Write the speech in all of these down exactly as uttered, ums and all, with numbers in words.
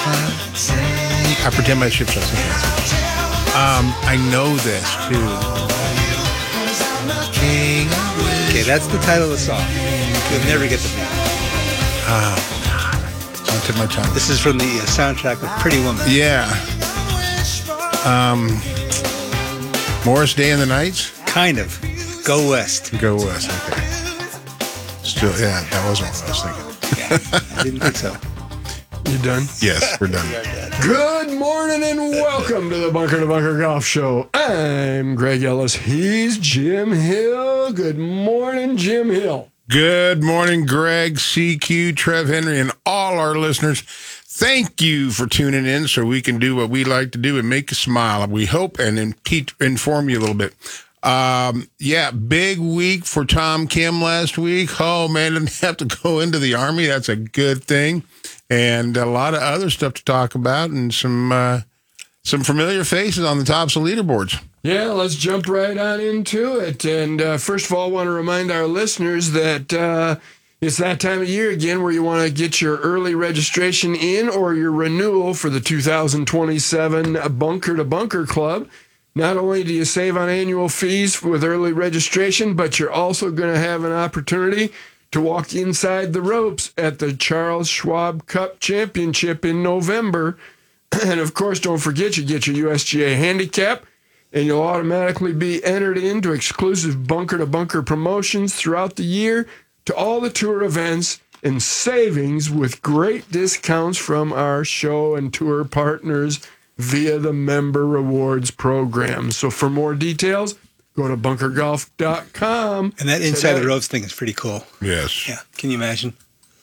I pretend my ship's not sinking. Um, I know this too. Okay, that's the title of the song. You'll never get the name. Oh, God. It's on the tip of my tongue. This is from the uh, soundtrack of Pretty Woman. Yeah. Um, Morris Day and the Knights? Kind of. Go West. Go West, okay. Still, yeah, that wasn't what I was thinking. Yeah, I didn't think so. You done? Yes, we're done. Good morning and welcome to the Bunker to Bunker Golf Show. I'm Greg Ellis. He's Jim Hill. Good morning, Jim Hill. Good morning, Greg, C Q, Trev Henry, and all our listeners. Thank you for tuning in so we can do what we like to do and make you smile, we hope, and then teach, inform you a little bit. Um, yeah, big week for Tom Kim last week. Oh, man, didn't have to go into the Army. That's a good thing. And a lot of other stuff to talk about and some uh, some familiar faces on the tops of leaderboards. Yeah, let's jump right on into it. And uh, first of all, I want to remind our listeners that uh, it's that time of year again where you want to get your early registration in or your renewal for the two thousand twenty-seven Bunker to Bunker Club. Not only do you save on annual fees with early registration, but you're also going to have an opportunity to walk inside the ropes at the Charles Schwab Cup Championship in November. And of course, don't forget, you get your U S G A handicap, and you'll automatically be entered into exclusive bunker-to-bunker promotions throughout the year to all the tour events and savings with great discounts from our show and tour partners via the member rewards program. So for more details, go to bunker golf dot com. And that inside the ropes thing is pretty cool. Yes. Yeah. Can you imagine?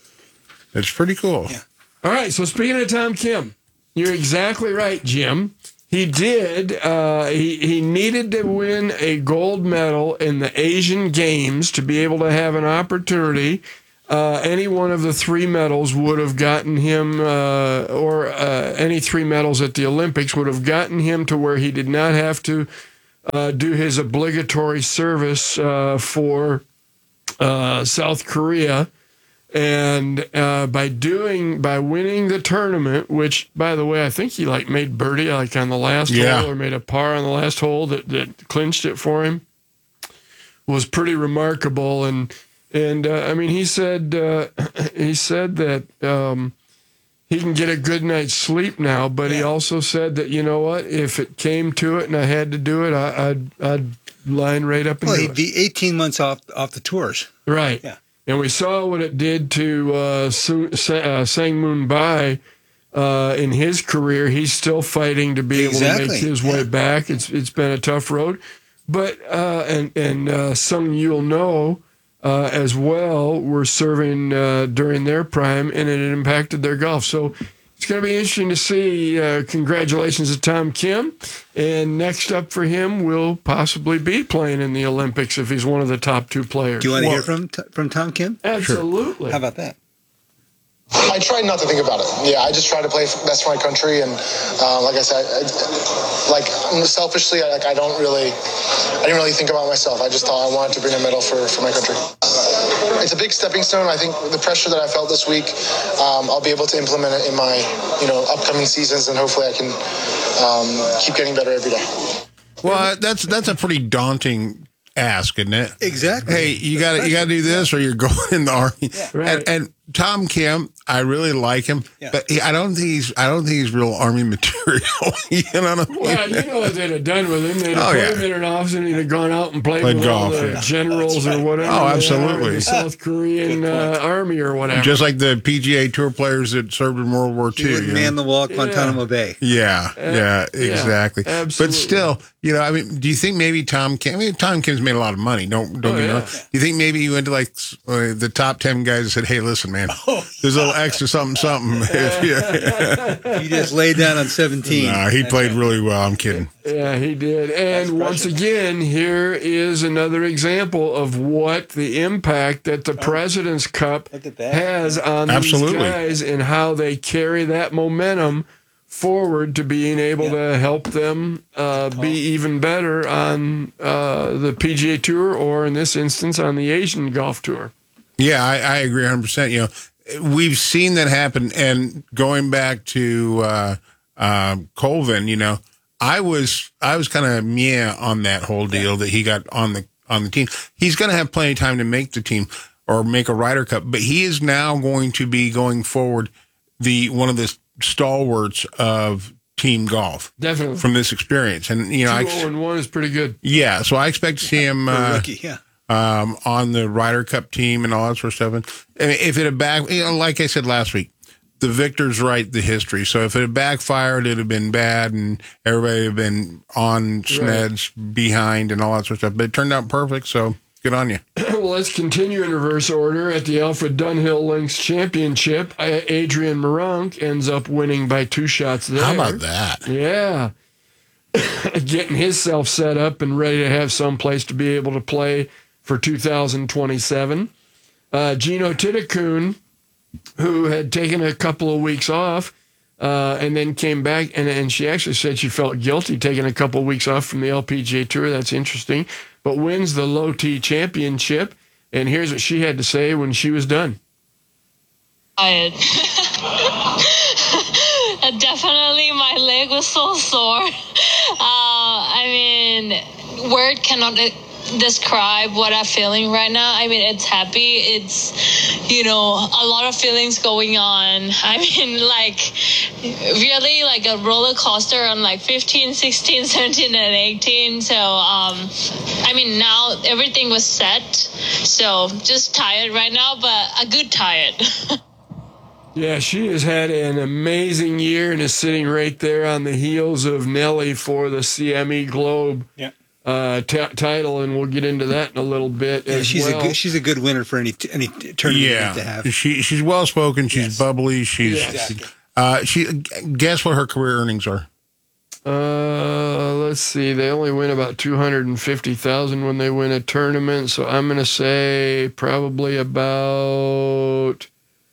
It's pretty cool. Yeah. All right. So speaking of Tom Kim, you're exactly right, Jim. He did. Uh, he, he needed to win a gold medal in the Asian Games to be able to have an opportunity. Uh, any one of the three medals would have gotten him, uh, or uh, any three medals at the Olympics would have gotten him to where he did not have to Uh, do his obligatory service uh, for uh, South Korea. And uh, by doing, by winning the tournament, which, by the way, I think he like made birdie like on the last Yeah. hole or made a par on the last hole that, that clinched it for him, was pretty remarkable. And, and uh, I mean, he said, uh, he said that, um, he can get a good night's sleep now, but yeah. He also said that, you know what, if it came to it and I had to do it, I, I'd I'd line right up and well, do he'd it. be eighteen months off off the tours. Right. Yeah. And we saw what it did to uh, Su- uh, Sang Moon Bai uh, in his career. He's still fighting to be exactly. able to make his yeah. way back. It's It's been a tough road. But, uh, and, and uh, Sung Yul No, Uh, as well, were serving uh, during their prime, and it impacted their golf. So it's going to be interesting to see. Uh, congratulations to Tom Kim. And next up for him will possibly be playing in the Olympics if he's one of the top two players. Do you want to well, hear from from Tom Kim? Absolutely. Sure. How about that? I try not to think about it. Yeah, I just try to play best for my country, and uh, like I said, I, like selfishly, I, like I don't really, I didn't really think about myself. I just thought I wanted to bring a medal for, for my country. It's a big stepping stone. I think the pressure that I felt this week, um, I'll be able to implement it in my, you know, upcoming seasons, and hopefully I can um, keep getting better every day. Well, that's that's a pretty daunting ask, isn't it? Exactly. Hey, you got to you got to do this, or you're going in the Army. Yeah. Right. And, and Tom Kim, I really like him, Yeah. but he, I don't think he's I don't think he's real Army material. you know what I mean? Well, you know what they'd have done with him. They'd have Oh, put yeah. him in an office and he'd have gone out and played, Played with golf, all the yeah. generals or whatever. Oh, they are absolutely. in the South Korean uh, Army or whatever. Just like the P G A Tour players that served in World War He Two. would you man know? the wall at Guantanamo Bay. Yeah, yeah, exactly. yeah, absolutely. But still, you know, I mean, do you think maybe Tom Kim? I mean, Tom Kim's made a lot of money. Don't don't Oh, get me yeah. wrong. Do you think maybe he went to like uh, the top ten guys and said, "Hey, listen, man, there's a little extra something, something." If you- He just laid down on seventeen. Nah, he played really well. I'm kidding. Yeah, he did. And once again, here is another example of what the impact that the President's Cup Look at that. has on Absolutely. these guys and how they carry that momentum forward to being able to help them uh, be even better on uh, the P G A Tour or, in this instance, on the Asian Golf Tour. Yeah, I, I agree one hundred percent. You know, we've seen that happen. And going back to uh, uh, Colvin, you know, I was I was kind of meh on that whole deal that he got on the on the team. He's going to have plenty of time to make the team or make a Ryder Cup, but he is now going to be going forward the one of the stalwarts of team golf. Definitely. From this experience. And, you know, I, two oh and one is pretty good. Yeah, so I expect to see him uh, rookie, yeah. um, on the Ryder Cup team and all that sort of stuff. And if it had back, you know, like I said last week, the victors write the history. So if it had backfired, it'd have been bad, and everybody had been on Smeds right. behind and all that sort of stuff. But it turned out perfect, so good on you. Well, let's continue in reverse order. At the Alfred Dunhill Links Championship, Adrian Meronk ends up winning by two shots there. How about that? Yeah. Getting himself set up and ready to have some place to be able to play for two thousand twenty-seven. Uh, Gino Titakun, who had taken a couple of weeks off uh, and then came back, and, and she actually said she felt guilty taking a couple of weeks off from the L P G A Tour. That's interesting. But wins the Low T Championship, and here's what she had to say when she was done. Tired. Definitely, my leg was so sore. Uh, I mean, word cannot describe what I'm feeling right now. I mean, it's happy. It's, you know, a lot of feelings going on. I mean, like, really like a roller coaster on like fifteen, sixteen, seventeen, and eighteen. So, um, I mean, now everything was set. So just tired right now, but a good tired. Yeah, she has had an amazing year and is sitting right there on the heels of Nelly for the C M E Globe. Yeah. Uh, t- title, and we'll get into that in a little bit. Yeah, as she's well. a good, she's a good winner for any any tournament yeah. to have. She she's well spoken. She's yes. bubbly. She's yes. uh, she. Guess what her career earnings are? Uh, let's see. They only win about two hundred and fifty thousand when they win a tournament. So I'm going to say probably about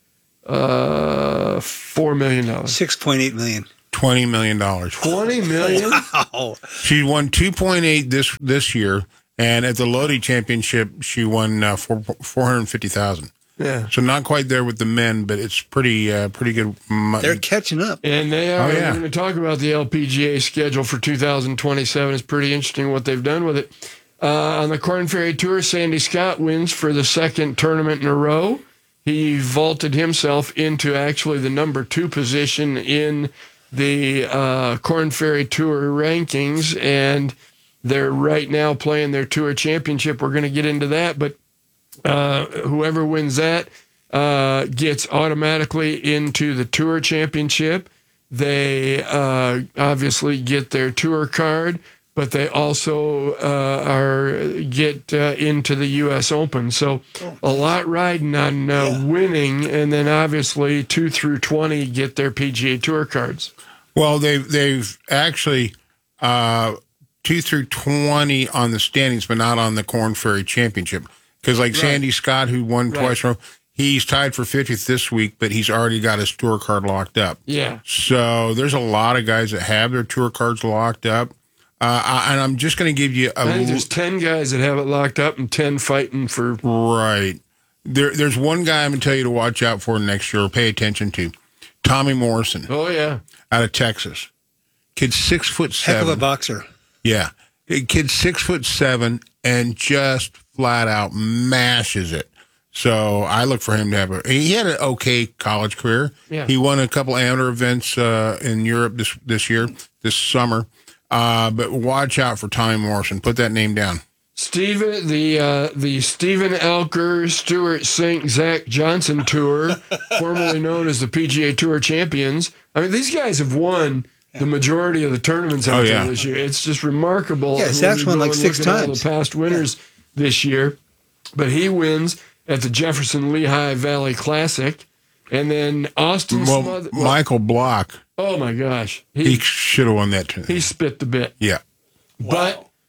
uh four million dollars. Six point eight million. Twenty million dollars. Twenty million. Wow. She won two point eight this this year, and at the Lodi Championship, she won uh, four four hundred fifty thousand. Yeah. So not quite there with the men, but it's pretty uh, pretty good. Money. They're catching up, and they are. Oh, yeah. We're going to talk about the L P G A schedule for two thousand twenty-seven. It's pretty interesting what they've done with it. Uh, on the Korn Ferry Tour, Sandy Scott wins for the second tournament in a row. He vaulted himself into actually the number two position in the uh, Korn Ferry Tour rankings, and they're right now playing their tour championship. We're going to get into that, but uh, whoever wins that uh, gets automatically into the tour championship. They uh, obviously get their tour card, but they also uh, are get uh, into the U S Open. So a lot riding on uh, yeah. winning, and then obviously two through twenty get their P G A Tour cards. Well, they've they've actually uh, two through twenty on the standings, but not on the Korn Ferry Championship. Because like right. Sandy Scott, who won right. twice in a row, he's tied for fiftieth this week, but he's already got his tour card locked up. Yeah. So there's a lot of guys that have their tour cards locked up. Uh, I, and I'm just going to give you a. I think there's ten guys that have it locked up and ten fighting for. Right. There, there's one guy I'm going to tell you to watch out for next year. Or pay attention to, Tommy Morrison. Oh yeah, out of Texas. Kid's six foot seven. Heck of a boxer. Yeah, kid's six foot seven and just flat out mashes it. So I look for him to have a. He had an okay college career. Yeah. He won a couple amateur events uh, in Europe this this year, this summer. Uh, but watch out for Tommy Morrison. Put that name down. Steven, the uh, the Stephen Elker, Stuart Sink, Zach Johnson Tour, formerly known as the P G A Tour Champions. I mean, these guys have won the majority of the tournaments out oh, there yeah. this year. It's just remarkable. Yeah, Zach's won like six times. All the past winners yeah. this year, but he wins at the Jefferson Lehigh Valley Classic, and then Austin well, Smother, well, Michael Block. Oh my gosh, he, he should have won that tournament. He spit the bit. Yeah, wow. But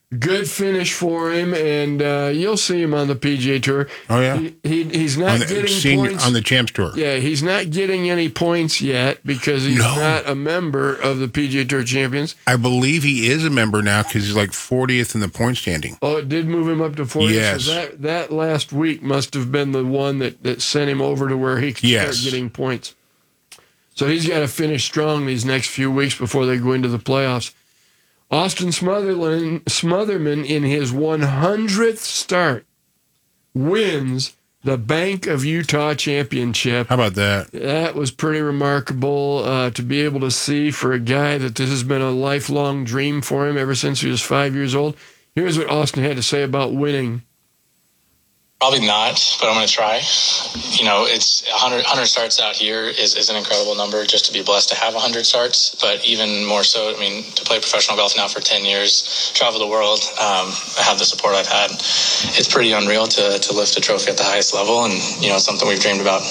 Good finish for him, and uh, you'll see him on the P G A Tour. Oh, yeah? He, he He's not On the, getting senior, points. on the Champs Tour. Yeah, he's not getting any points yet because he's No. not a member of the P G A Tour Champions. I believe he is a member now because he's like fortieth in the point standing. Oh, it did move him up to forty. Yes. So that, that last week must have been the one that, that sent him over to where he could Yes. start getting points. So he's got to finish strong these next few weeks before they go into the playoffs. Austin Smotherman, Smotherman, in his one hundredth start, wins the Bank of Utah Championship. How about that? That was pretty remarkable uh, to be able to see for a guy that this has been a lifelong dream for him ever since he was five years old. Here's what Austin had to say about winning. Probably not, but I'm going to try. You know, it's one hundred, one hundred starts out here is, is an incredible number just to be blessed to have one hundred starts. But even more so, I mean, to play professional golf now for ten years, travel the world, um, have the support I've had, it's pretty unreal to, to lift a trophy at the highest level. And, you know, something we've dreamed about.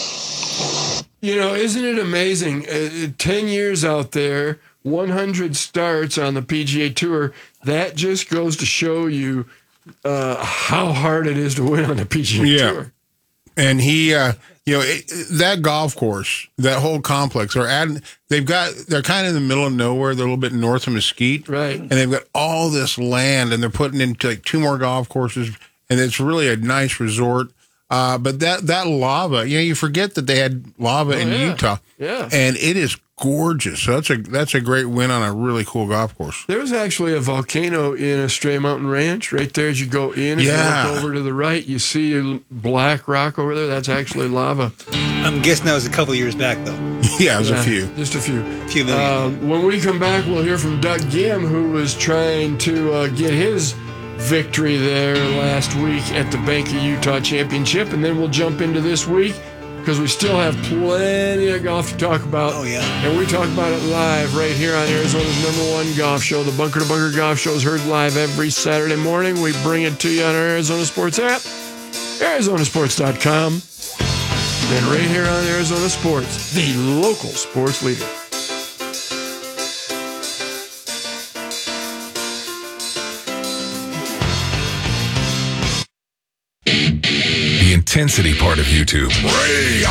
You know, isn't it amazing? Uh, ten years out there, one hundred starts on the P G A Tour. That just goes to show you Uh, how hard it is to win on the P G A Yeah. Tour. And he, uh, you know, it, that golf course, that whole complex, are adding, they've got, they're kind of in the middle of nowhere. They're a little bit north of Mesquite. Right. And they've got all this land and they're putting into like two more golf courses. And it's really a nice resort. Uh, but that, that lava, you know, you forget that they had lava Oh, in yeah. Utah. Yeah. And it is gorgeous. So that's a, that's a great win on a really cool golf course. There was actually a volcano in Estrella Mountain Ranch right there as you go in. If Yeah. you look over to the right, you see black rock over there. That's actually lava. I'm guessing that was a couple years back, though. Yeah, there's Yeah, a few. Just a few. A few million. Um, when we come back, we'll hear from Doug Gim, who was trying to uh, get his victory there last week at the Bank of Utah Championship. And then we'll jump into this week because we still have plenty of golf to talk about. Oh, yeah. And we talk about it live right here on Arizona's number one golf show. The Bunker to Bunker Golf Show is heard live every Saturday morning. We bring it to you on our Arizona Sports app, Arizona Sports dot com, and right here on Arizona Sports, the local sports leader. The intensity part of YouTube.